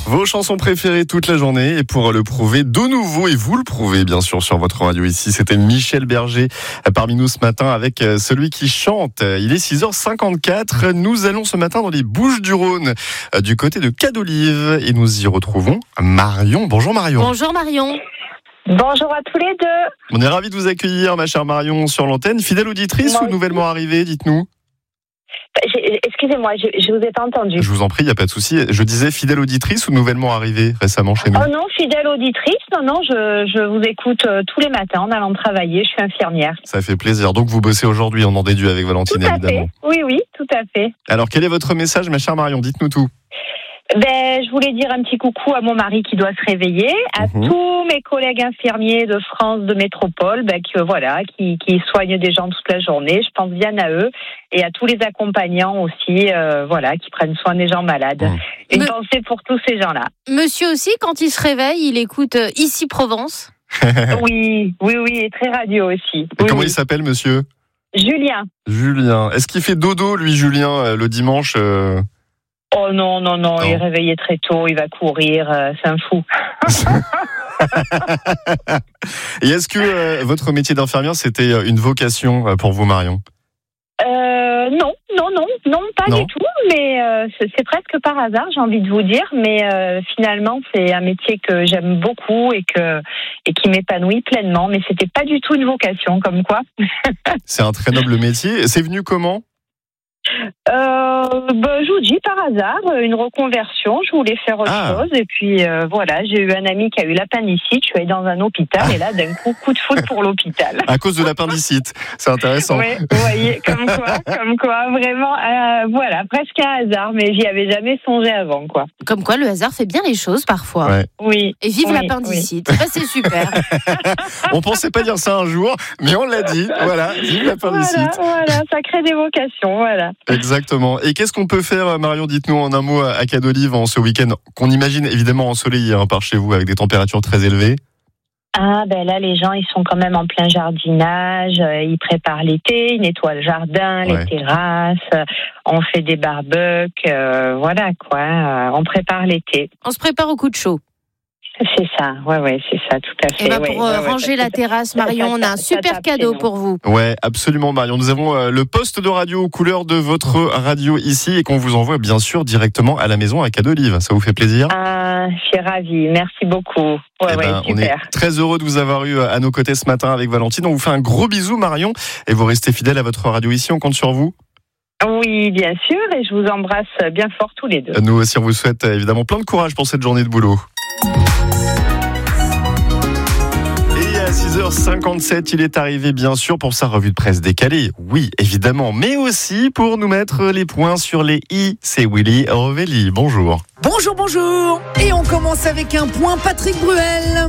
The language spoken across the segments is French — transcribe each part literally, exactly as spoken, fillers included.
Vos chansons préférées toute la journée et pour le prouver de nouveau, et vous le prouvez bien sûr sur votre radio ici, c'était Michel Berger parmi nous ce matin avec celui qui chante. Il est six heures cinquante-quatre, nous allons ce matin dans les Bouches-du-Rhône du côté de Cadolive et nous y retrouvons Marion. Bonjour Marion. Bonjour Marion. Bonjour à tous les deux. On est ravis de vous accueillir ma chère Marion sur l'antenne. Fidèle auditrice Moi ou nouvellement arrivée, dites-nous. J'ai, excusez-moi, je, je vous ai pas entendu. Je vous en prie, il n'y a pas de souci. Je disais fidèle auditrice ou nouvellement arrivée récemment chez nous. Oh non, fidèle auditrice, non, non, je, je vous écoute euh, tous les matins en allant travailler, je suis infirmière. Ça fait plaisir. Donc vous bossez aujourd'hui, on en déduit avec Valentine Tout à évidemment. fait, oui, oui, tout à fait. Alors quel est votre message ma chère Marion, dites-nous tout. Ben, je voulais dire un petit coucou à mon mari qui doit se réveiller, à Mhm. tous mes collègues infirmiers de France, de métropole, ben, que, voilà, qui, qui soignent des gens toute la journée. Je pense bien à eux et à tous les accompagnants aussi, euh, voilà, qui prennent soin des gens malades. Mhm. Une Me- pensée pour tous ces gens-là. Monsieur aussi, quand il se réveille, il écoute euh, Ici Provence. Oui, oui, oui, et très radio aussi. Et Oui, comment oui. il s'appelle monsieur Julien. Julien. Est-ce qu'il fait dodo lui Julien euh, le dimanche euh... Oh non, non, non, Non. il est réveillé très tôt, il va courir, euh, c'est un fou. Et est-ce que euh, votre métier d'infirmière c'était euh, une vocation euh, pour vous Marion? Euh, non, non, non, non, pas Non. du tout, mais euh, c'est, c'est presque par hasard, j'ai envie de vous dire, mais euh, finalement c'est un métier que j'aime beaucoup et que et qui m'épanouit pleinement, mais c'était pas du tout une vocation, comme quoi. C'est un très noble métier. C'est venu comment? Euh, ben, je vous dis par hasard, une reconversion, je voulais faire autre Ah. chose et puis euh, voilà, j'ai eu un ami qui a eu l'appendicite, je suis allée dans un hôpital et là d'un coup, coup de foudre pour l'hôpital. À cause de l'appendicite. C'est intéressant. Oui, vous voyez, comme quoi, comme quoi, vraiment, euh, voilà, presque un hasard, mais j'y avais jamais songé avant, quoi. Comme quoi, le hasard fait bien les choses parfois. Ouais. Oui. Et vive Oui, l'appendicite. Bah, c'est super. On pensait pas dire ça un jour, mais on l'a dit. Voilà, vive l'appendicite. Voilà, voilà, ça crée des vocations, voilà. Exactement. Et qu'est-ce qu'on peut faire, Marion, dites-nous en un mot à Cadolive en ce week-end qu'on imagine évidemment ensoleillé hein, par chez vous avec des températures très élevées. Ah, ben là, les gens, ils sont quand même en plein jardinage, euh, ils préparent l'été, ils nettoient le jardin, Ouais. les terrasses, euh, on fait des barbecues, euh, voilà, quoi, euh, on prépare l'été. On se prépare au coup de chaud. C'est ça, ouais, ouais, c'est ça, tout à fait. Et bah, ouais, pour ouais, euh, ouais, ranger parce la que terrasse, ça- Marion, ça- on a un ça super tape cadeau chez nous. pour vous. Ouais, absolument, Marion. Nous avons euh, le poste de radio aux couleurs de votre radio ici et qu'on vous envoie bien sûr directement à la maison à Cadolive. Ça vous fait plaisir? Ah, je suis ravie, merci beaucoup. Ouais, Eh ouais, ben, on est super. très heureux de vous avoir eu à nos côtés ce matin avec Valentine. On vous fait un gros bisou, Marion, et vous restez fidèle à votre radio ici. On compte sur vous. Oui, bien sûr, et je vous embrasse bien fort tous les deux. Nous aussi, on vous souhaite euh, évidemment plein de courage pour cette journée de boulot. Et à six heures cinquante-sept, il est arrivé bien sûr pour sa revue de presse décalée. Oui, évidemment, mais aussi pour nous mettre les points sur les i. C'est Willy Rovelli. Bonjour. Bonjour, bonjour. Et on commence avec un point Patrick Bruel.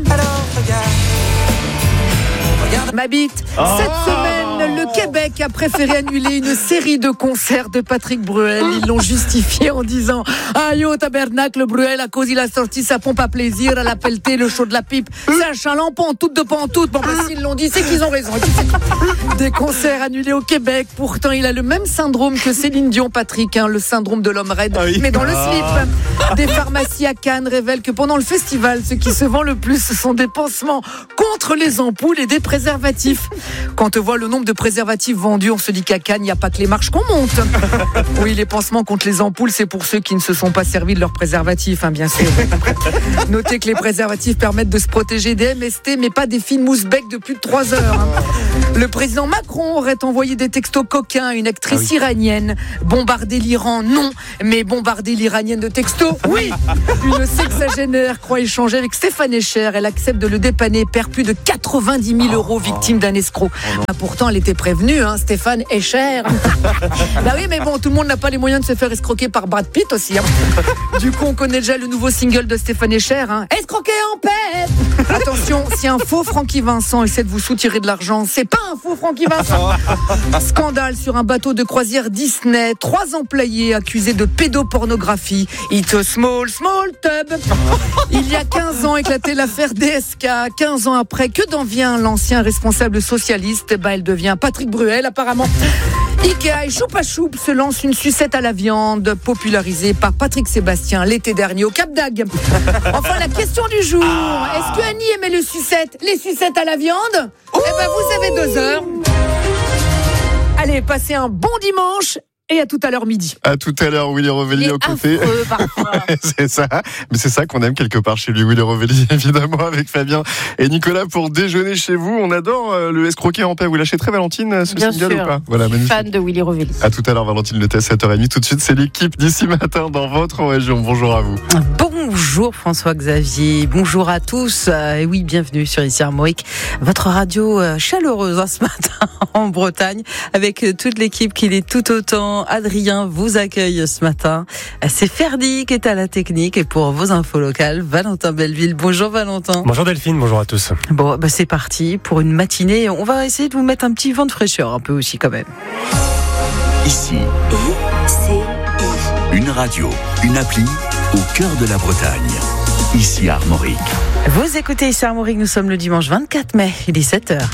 Ma bite. Oh. Cette semaine, le Québec a préféré annuler une série de concerts de Patrick Bruel. Ils l'ont justifié en disant « Aïe, au tabernacle, Bruel, à cause il a sorti sa pompe à plaisir, à la pelletée, le show de la pipe. C'est un chaland pantoute de pantoute. » Bon, ben, s'ils l'ont dit, c'est qu'ils ont raison. Des concerts annulés au Québec. Pourtant, il a le même syndrome que Céline Dion, Patrick, hein, le syndrome de l'homme raide, Ah oui. mais dans le Ah. slip. Des pharmacies à Cannes révèlent que pendant le festival, ce qui se vend le plus, ce sont des pansements contre les ampoules et des préservatifs. Quand on voit le nombre de préservatifs vendus, on se dit qu'à Cannes, il n'y a pas que les marches qu'on monte. Oui, les pansements contre les ampoules, c'est pour ceux qui ne se sont pas servis de leurs préservatifs, hein, bien sûr. Notez que les préservatifs permettent de se protéger des M S T, mais pas des fines mousses bec de plus de trois heures. hein. Le président Macron aurait envoyé des textos coquins à une actrice Ah oui. iranienne. Bombarder l'Iran, non. Mais bombarder l'iranienne de textos, oui. Une sexagénaire croit échanger avec Stéphane Echer. Elle accepte de le dépanner, perd plus de quatre-vingt-dix mille euros, victime d'un escroc. Ah, pourtant, elle était prévenue, hein, Stéphane Echer. Bah oui, mais bon, tout le monde n'a pas les moyens de se faire escroquer par Brad Pitt aussi. hein. Du coup, on connaît déjà le nouveau single de Stéphane Echer. Hein. Escroquer en paix. Attention, si un faux Francky Vincent essaie de vous soutirer de l'argent, c'est pas un faux Francky Vincent. Scandale sur un bateau de croisière Disney. Trois employés accusés de pédopornographie. It's a small, small tub. Il y a quinze ans, éclatait l'affaire D S K. quinze ans après, que d'en vient l'ancien responsable socialiste? Bah, elle devient Patrick Bruel, apparemment. Ikea et Choupa Choup se lance une sucette à la viande popularisée par Patrick Sébastien l'été dernier au Cap d'Agde. Enfin, la question du jour. Ah. Est-ce que Annie aimait les sucettes Les sucettes à la viande Ouh. Eh ben, vous avez deux heures. Allez, passez un bon dimanche. Et à tout à l'heure midi. À tout à l'heure, Willy Rovelli aux côtés. C'est ça, mais c'est ça qu'on aime quelque part chez lui, Willy Rovelli, évidemment, avec Fabien et Nicolas pour déjeuner chez vous. On adore le escroquet en paix. Vous lâchez très Valentine, ce Bien single sûr. ou pas? Voilà, je suis fan de Willy Rovelli. À tout à l'heure, Valentine, le test sept heures trente. Tout de suite, c'est l'équipe d'ici matin dans votre région. Bonjour à vous. Bonjour François-Xavier, bonjour à tous. Et oui, bienvenue sur Ici Armorique, votre radio chaleureuse hein, ce matin en Bretagne, avec toute l'équipe qui l'est tout autant. Adrien vous accueille ce matin. C'est Ferdi qui est à la technique et pour vos infos locales, Valentin Belleville. Bonjour Valentin. Bonjour Delphine, bonjour à tous. Bon, bah c'est parti pour une matinée. On va essayer de vous mettre un petit vent de fraîcheur un peu aussi quand même. Ici, une radio, une appli au cœur de la Bretagne. Ici Armorique. Vous écoutez Ici Armorique, nous sommes le dimanche vingt-quatre mai, il est sept heures.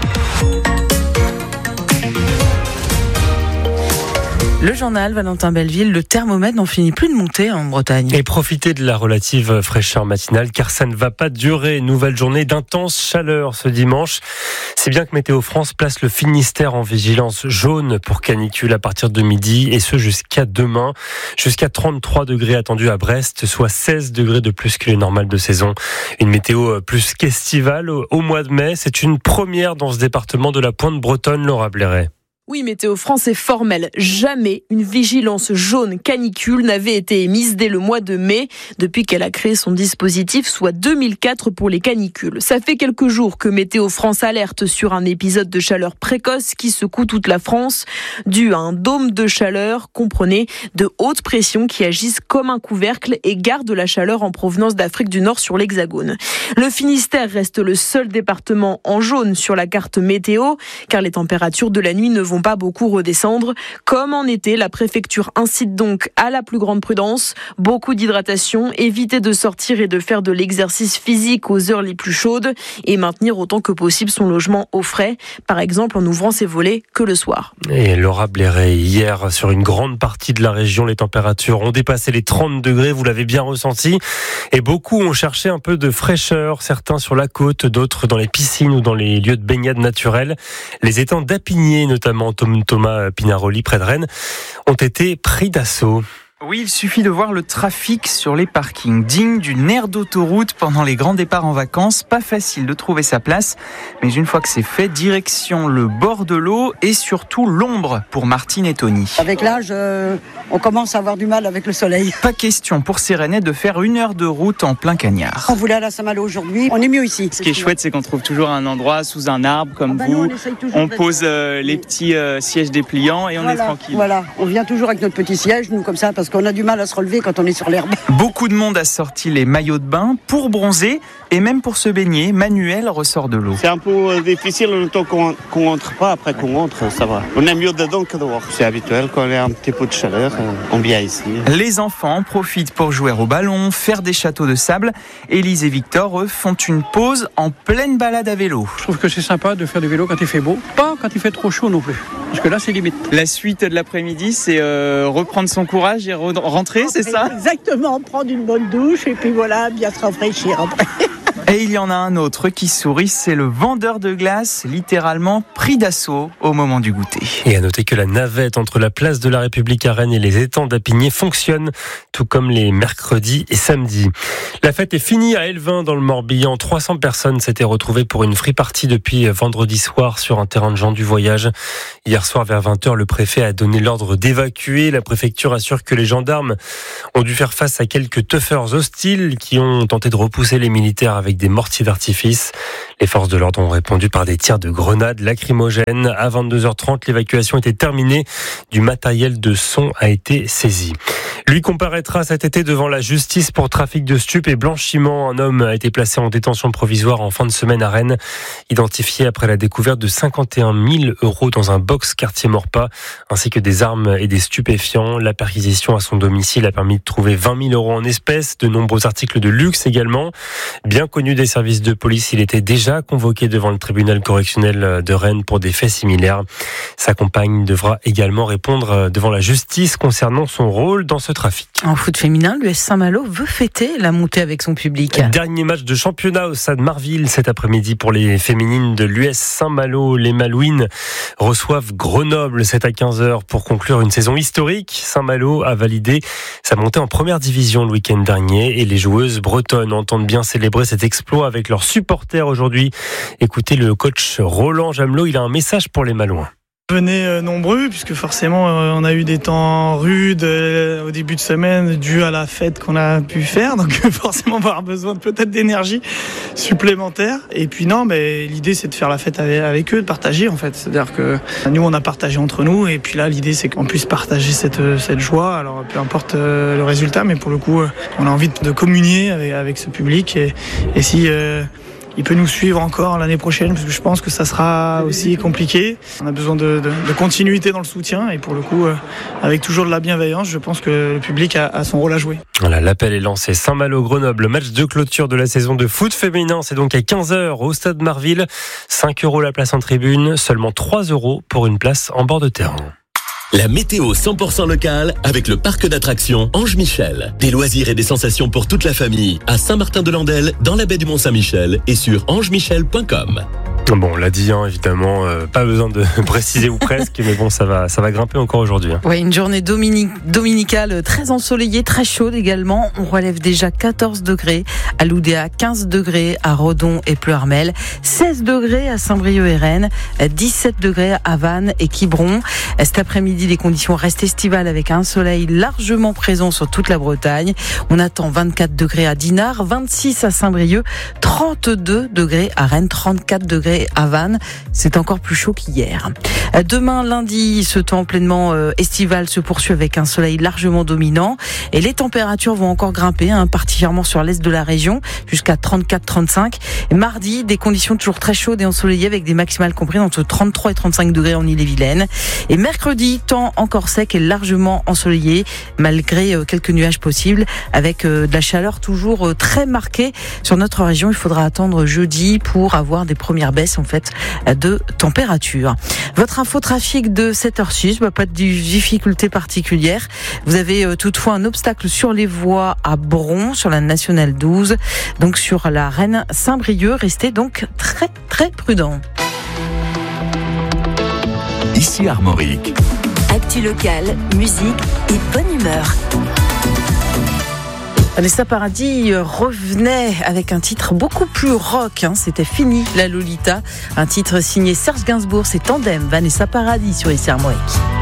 Le journal, Valentin Belleville, le thermomètre n'en finit plus de monter en Bretagne. Et profitez de la relative fraîcheur matinale car ça ne va pas durer. Nouvelle journée d'intense chaleur ce dimanche. C'est bien que Météo France place le Finistère en vigilance jaune pour canicule à partir de midi et ce jusqu'à demain. Jusqu'à trente-trois degrés attendus à Brest, soit seize degrés de plus que les normales de saison. Une météo plus qu'estivale au mois de mai. C'est une première dans ce département de la Pointe bretonne, Laura Blairet. Oui, Météo France est formelle. Jamais une vigilance jaune canicule n'avait été émise dès le mois de mai, depuis qu'elle a créé son dispositif, soit deux mille quatre pour les canicules. Ça fait quelques jours que Météo France alerte sur un épisode de chaleur précoce qui secoue toute la France, dû à un dôme de chaleur, comprenez, de haute pression qui agissent comme un couvercle et gardent la chaleur en provenance d'Afrique du Nord sur l'Hexagone. Le Finistère reste le seul département en jaune sur la carte météo, car les températures de la nuit ne vont pas beaucoup redescendre. Comme en été, la préfecture incite donc à la plus grande prudence, beaucoup d'hydratation, éviter de sortir et de faire de l'exercice physique aux heures les plus chaudes et maintenir autant que possible son logement au frais, par exemple en ouvrant ses volets que le soir. Et Laura Blairet, hier sur une grande partie de la région, les températures ont dépassé les trente degrés, vous l'avez bien ressenti, et beaucoup ont cherché un peu de fraîcheur, certains sur la côte, d'autres dans les piscines ou dans les lieux de baignade naturelle. Les étangs d'Apigné notamment, Thomas Pinaroli près de Rennes, ont été pris d'assaut. Oui, il suffit de voir le trafic sur les parkings, digne d'une aire d'autoroute pendant les grands départs en vacances. Pas facile de trouver sa place, mais une fois que c'est fait, direction le bord de l'eau et surtout l'ombre pour Martine et Tony. Avec l'âge, euh, on commence à avoir du mal avec le soleil. Pas question pour ces Rennais de faire une heure de route en plein cagnard. On voulait aller à Saint-Malo aujourd'hui, on est mieux ici. Ce qui est chouette, c'est qu'on trouve toujours un endroit sous un arbre comme ah bah vous. Nous, on on pose euh, les petits euh, sièges dépliants et on voilà, est tranquille. Voilà, on vient toujours avec notre petit siège, nous comme ça, parce qu'on a du mal à se relever quand on est sur l'herbe. Beaucoup de monde a sorti les maillots de bain pour bronzer et même pour se baigner. Manuel ressort de l'eau. C'est un peu difficile le temps qu'on qu'on rentre pas, après qu'on rentre, ça va. On est mieux dedans que dehors. C'est habituel, quand on a un petit peu de chaleur, on vient ici. Les enfants en profitent pour jouer au ballon, faire des châteaux de sable. Élise et Victor, eux, font une pause en pleine balade à vélo. Je trouve que c'est sympa de faire du vélo quand il fait beau, pas quand il fait trop chaud non plus, parce que là c'est limite. La suite de l'après-midi, c'est euh, reprendre son courage et re- rentrer, c'est ça ? Exactement, prendre une bonne douche et puis voilà, bien se rafraîchir après. Et il y en a un autre qui sourit, c'est le vendeur de glace, littéralement pris d'assaut au moment du goûter. Et à noter que la navette entre la place de la République à Rennes et les étangs d'Apigné fonctionne, tout comme les mercredis et samedis. La fête est finie à Elvin dans le Morbihan. trois cents personnes s'étaient retrouvées pour une free party depuis vendredi soir sur un terrain de gens du voyage. Hier soir vers vingt heures, le préfet a donné l'ordre d'évacuer. La préfecture assure que les gendarmes ont dû faire face à quelques tuffers hostiles qui ont tenté de repousser les militaires avec des mortiers d'artifice. Les forces de l'ordre ont répondu par des tirs de grenades lacrymogènes. À vingt-deux heures trente, l'évacuation était terminée. Du matériel de son a été saisi. Lui comparaîtra cet été devant la justice pour trafic de stupes et blanchiment. Un homme a été placé en détention provisoire en fin de semaine à Rennes, identifié après la découverte de cinquante et un mille euros dans un box quartier Maurepas, ainsi que des armes et des stupéfiants. La perquisition à son domicile a permis de trouver vingt mille euros en espèces, de nombreux articles de luxe également. Bien connu connu des services de police. Il était déjà convoqué devant le tribunal correctionnel de Rennes pour des faits similaires. Sa compagne devra également répondre devant la justice concernant son rôle dans ce trafic. En foot féminin, l'U S Saint-Malo veut fêter la montée avec son public. Dernier match de championnat au stade Marville cet après-midi pour les féminines de l'U S Saint-Malo. Les Malouines reçoivent Grenoble. C'est à quinze heures pour conclure une saison historique. Saint-Malo a validé sa montée en première division le week-end dernier et les joueuses bretonnes entendent bien célébrer cet exploit avec leurs supporters aujourd'hui. Écoutez le coach Roland Jamelot, il a un message pour les Malouins. Venez euh, nombreux, puisque forcément euh, on a eu des temps rudes euh, au début de semaine dû à la fête qu'on a pu faire, donc forcément on va avoir besoin de peut-être d'énergie supplémentaire. Et puis non, mais l'idée c'est de faire la fête avec, avec eux, de partager en fait. C'est-à-dire que nous on a partagé entre nous, et puis là l'idée c'est qu'on puisse partager cette, cette joie. Alors peu importe euh, le résultat, mais pour le coup euh, on a envie de, de communier avec, avec ce public, et, et si euh, il peut nous suivre encore l'année prochaine, parce que je pense que ça sera aussi compliqué. On a besoin de, de, de continuité dans le soutien, et pour le coup, euh, avec toujours de la bienveillance, je pense que le public a, a son rôle à jouer. Voilà, l'appel est lancé. Saint-Malo-Grenoble, match de clôture de la saison de foot féminin. C'est donc à quinze heures au stade Marville. cinq euros la place en tribune, seulement trois euros pour une place en bord de terrain. La météo cent pour cent locale avec le parc d'attractions Ange Michel. Des loisirs et des sensations pour toute la famille à Saint-Martin-de-Landelle, dans la baie du Mont-Saint-Michel et sur ange michel point com. Bon, on l'a dit, hein, évidemment, euh, pas besoin de préciser ou presque, mais bon, ça va, ça va grimper encore aujourd'hui. Hein. Oui, une journée dominique, dominicale très ensoleillée, très chaude également. On relève déjà quatorze degrés à Loudéa, quinze degrés à Redon et Pleuharmel, seize degrés à Saint-Brieuc et Rennes, dix-sept degrés à Vannes et Quiberon. Cet après-midi, les conditions restent estivales avec un soleil largement présent sur toute la Bretagne. On attend vingt-quatre degrés à Dinard, vingt-six à Saint-Brieuc, trente-deux degrés à Rennes, trente-quatre degrés à Vannes. C'est encore plus chaud qu'hier. Demain, lundi, ce temps pleinement euh, estival se poursuit avec un soleil largement dominant et les températures vont encore grimper, hein, particulièrement sur l'est de la région, jusqu'à trente-quatre trente-cinq. Et mardi, des conditions toujours très chaudes et ensoleillées avec des maximales comprises entre trente-trois et trente-cinq degrés en Ille-et-Vilaine. Et mercredi, temps encore sec et largement ensoleillé, malgré euh, quelques nuages possibles, avec euh, de la chaleur toujours euh, très marquée sur notre région. Il faudra attendre jeudi pour avoir des premières baisses en fait de température. Votre infotrafic de sept heures six, bah, pas de difficultés particulières. Vous avez euh, toutefois un obstacle sur les voies à Bron, sur la nationale douze, donc sur la Rennes Saint-Brieuc. Restez donc très très prudents. Ici Armorique. Actu locale, musique et bonne humeur. Vanessa Paradis revenait avec un titre beaucoup plus rock, hein. C'était Fini la Lolita, un titre signé Serge Gainsbourg, c'est Tandem, Vanessa Paradis sur Ici Armorique.